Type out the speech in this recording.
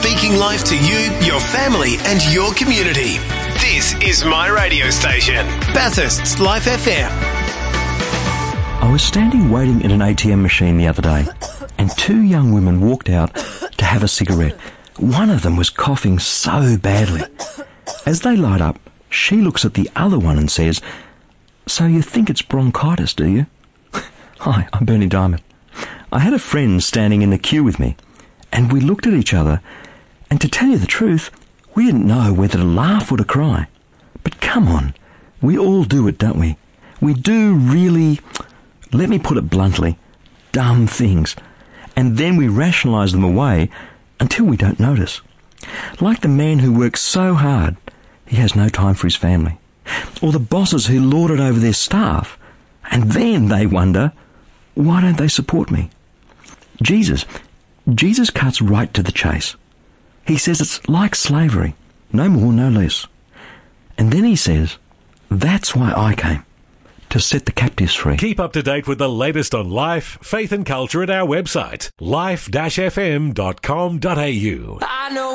speaking life to you, your family and your community. This is my radio station, Bathurst's Life FM. I was standing waiting in an ATM machine the other day, and two young women walked out to have a cigarette. One of them was coughing so badly. As they light up, she looks at the other one and says, "So you think it's bronchitis, do you?" Hi, I'm Bernie Diamond. I had a friend standing in the queue with me, and we looked at each other, and to tell you the truth, we didn't know whether to laugh or to cry. But come on, we all do it, don't we? We do really, let me put it bluntly, dumb things, and then we rationalise them away until we don't notice. Like the man who works so hard, he has no time for his family. Or the bosses who lord it over their staff, and then they wonder, why don't they support me? Jesus cuts right to the chase. He says it's like slavery, no more, no less. And then he says, that's why I came, to set the captives free. Keep up to date with the latest on life, faith and culture at our website, life-fm.com.au.